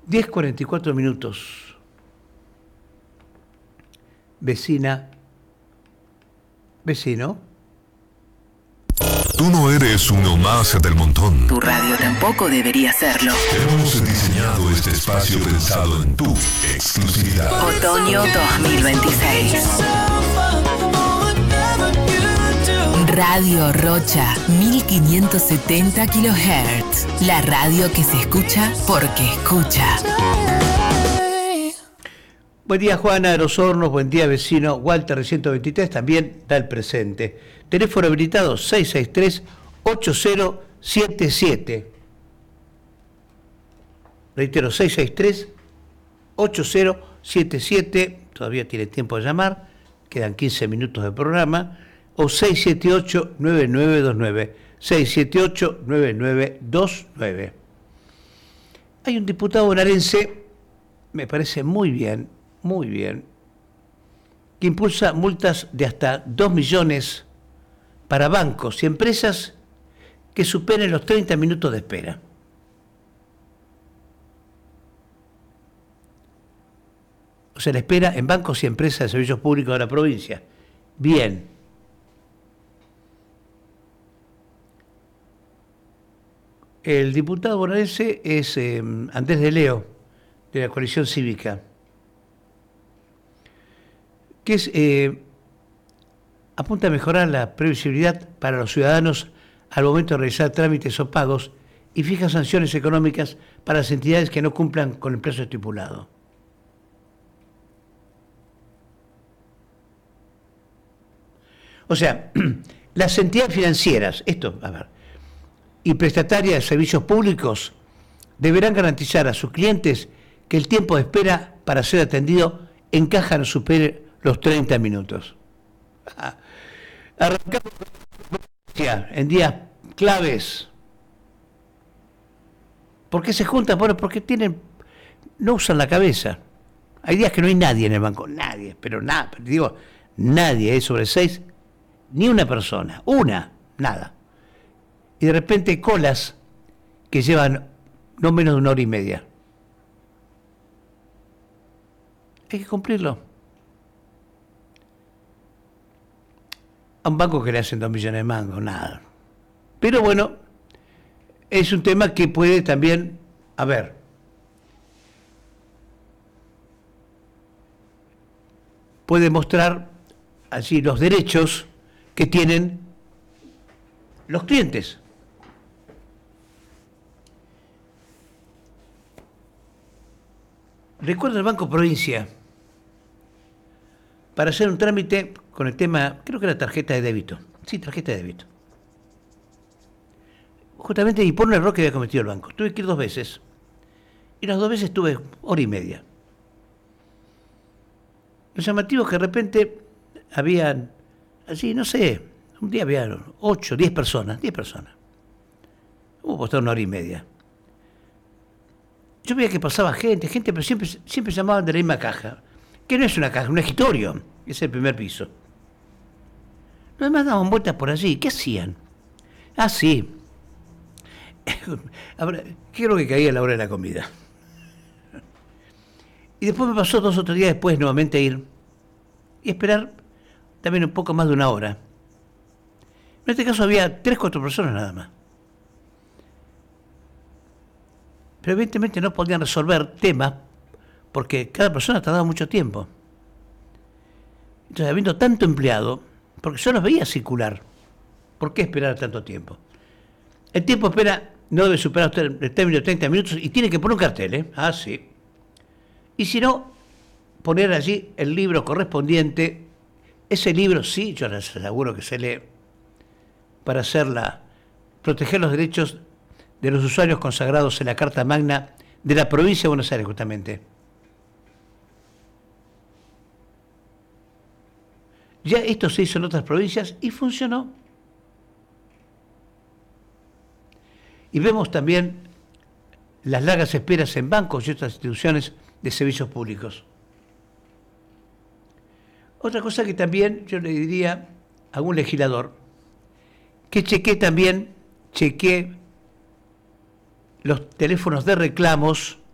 10:44. Vecina, vecino. Tú no eres uno más del montón. Tu radio tampoco debería serlo. Hemos diseñado este espacio pensado en tu exclusividad. Otoño 2026. Radio Rocha, 1570 kHz. La radio que se escucha porque escucha. Buen día, Juana de los Hornos. Buen día, vecino. Walter 123 también da el presente. Teléfono habilitado 663-8077. Reitero, 663-8077. Todavía tiene tiempo de llamar. Quedan 15 minutos de programa. O 678-9929. 678-9929. Hay un diputado bonaerense, me parece muy bien, que impulsa multas de hasta 2 millones para bancos y empresas que superen los 30 minutos de espera. O sea, la espera en bancos y empresas de servicios públicos de la provincia. Bien. El diputado bonaerense es Andrés de Leo, de la Coalición Cívica, que apunta a mejorar la previsibilidad para los ciudadanos al momento de realizar trámites o pagos y fija sanciones económicas para las entidades que no cumplan con el plazo estipulado. O sea, las entidades financieras, y prestatarias de servicios públicos deberán garantizar a sus clientes que el tiempo de espera para ser atendido en caja no supere los 30 minutos. Arrancamos en días claves. ¿Por qué se juntan? Bueno, porque no usan la cabeza. Hay días que no hay nadie en el banco, nadie, nadie, sobre 6, ni una persona, nada. Y de repente colas que llevan no menos de 1 hora y media. Hay que cumplirlo. A un banco que le hacen 2 millones de mangos, nada. Pero bueno, es un tema que puede también, puede mostrar así los derechos que tienen los clientes. Recuerdo el Banco Provincia, para hacer un trámite con el tema, creo que era tarjeta de débito. Sí, tarjeta de débito. Justamente, y por un error que había cometido el banco. Tuve que ir 2 veces. Y las 2 veces tuve 1 hora y media. Lo llamativo es que de repente habían, así, no sé, un día había 8, 10 personas. Hubo costado 1 hora y media. Yo veía que pasaba gente, pero siempre llamaban de la misma caja. Que no es una caja, un escritorio. Es el primer piso. Los demás daban vueltas por allí. ¿Qué hacían? Ah, sí. Creo que caía a la hora de la comida. Y después me pasó 2 o 3 días después nuevamente ir y esperar también un poco más de 1 hora. En este caso había 3 o 4 personas nada más. Pero evidentemente no podían resolver temas porque cada persona tardaba mucho tiempo. Entonces, habiendo tanto empleado, porque yo los veía circular, ¿por qué esperar tanto tiempo? El tiempo de espera no debe superar el término de 30 minutos y tiene que poner un cartel, Ah, sí. Y si no, poner allí el libro correspondiente. Ese libro, sí, yo les aseguro que se lee para proteger los derechos de los usuarios consagrados en la Carta Magna de la provincia de Buenos Aires, justamente. Ya esto se hizo en otras provincias y funcionó. Y vemos también las largas esperas en bancos y otras instituciones de servicios públicos. Otra cosa que también yo le diría a algún legislador, que chequee los teléfonos de reclamos